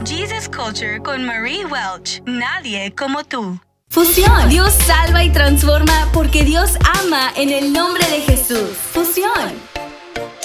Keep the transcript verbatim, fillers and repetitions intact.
Jesus Culture con Marie Welch. Nadie como tú. Fusión. Dios salva y transforma porque Dios ama en el nombre de Jesús. Fusión.